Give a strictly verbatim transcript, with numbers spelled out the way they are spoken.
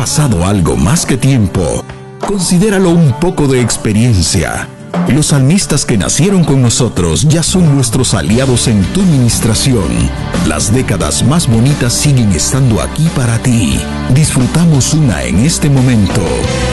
pasado algo más que tiempo, considéralo un poco de experiencia. Los salmistas que nacieron con nosotros ya son nuestros aliados en tu ministración. Las décadas más bonitas siguen estando aquí para ti. Disfrutamos una en este momento.